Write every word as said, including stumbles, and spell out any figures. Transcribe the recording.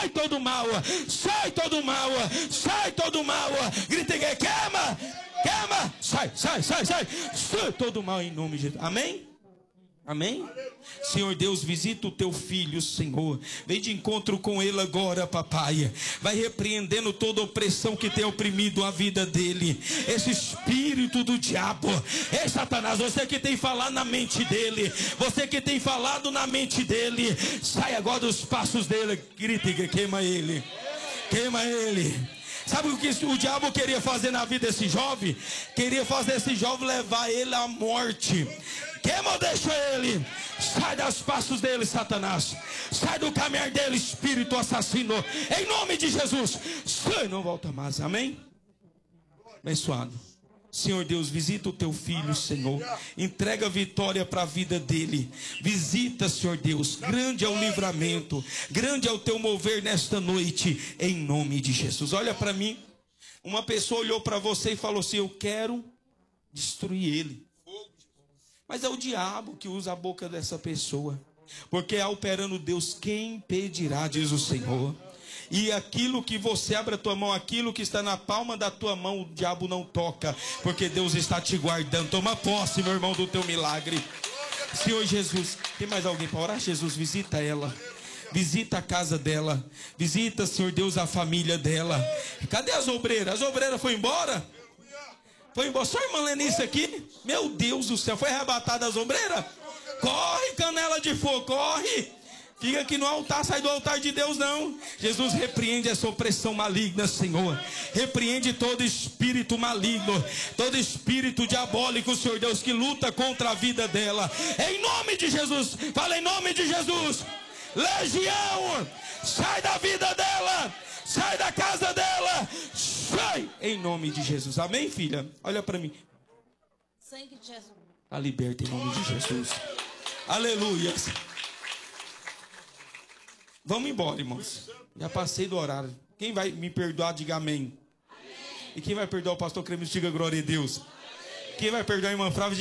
sai todo mal, sai todo mal, sai todo mal. Grita aí, queima, queima, sai, sai, sai, sai, sai todo mal em nome de Jesus. Amém? Amém? Senhor Deus, visita o teu filho, Senhor. Vem de encontro com ele agora, papai. Vai repreendendo toda opressão que tem oprimido a vida dele. Esse espírito do diabo. Ei, Satanás, você que tem falado na mente dele. Você que tem falado na mente dele. Sai agora dos passos dele. Grita e queima ele. Queima ele. Sabe o que o diabo queria fazer na vida desse jovem? Queria fazer esse jovem levar ele à morte. Queima ou deixa ele? Sai dos passos dele, Satanás. Sai do caminhar dele, espírito assassino. Em nome de Jesus. Sai, não volta mais. Amém? Abençoado. Senhor Deus, visita o teu filho, Senhor. Entrega a vitória para a vida dele. Visita, Senhor Deus. Grande é o livramento. Grande é o teu mover nesta noite. Em nome de Jesus. Olha para mim. Uma pessoa olhou para você e falou assim: eu quero destruir ele. Mas é o diabo que usa a boca dessa pessoa. Porque é operando Deus, quem impedirá, diz o Senhor. E aquilo que você abre a tua mão, aquilo que está na palma da tua mão, o diabo não toca. Porque Deus está te guardando. Toma posse, meu irmão, do teu milagre. Senhor Jesus, tem mais alguém para orar? Jesus, visita ela. Visita a casa dela. Visita, Senhor Deus, a família dela. Cadê as obreiras? As obreiras foram embora? Foi embora. Só a irmã Lenice aqui? Meu Deus do céu. Foi arrebatada as ombreiras? Corre, canela de fogo, corre. Fica aqui no altar, sai do altar de Deus não. Jesus, repreende essa opressão maligna, Senhor. Repreende todo espírito maligno, todo espírito diabólico, Senhor Deus, que luta contra a vida dela. Em nome de Jesus. Fala em nome de Jesus. Legião, sai da vida dela. Sai da casa dela. Sai em nome de Jesus. Amém, filha? Olha para mim. Sangue de Jesus. Está liberta em nome de Jesus. Aleluia. Vamos embora, irmãos. Já passei do horário. Quem vai me perdoar, diga amém. Amém. E quem vai perdoar o pastor Cremos, diga glória a Deus. Amém. Quem vai perdoar a irmã Flávia,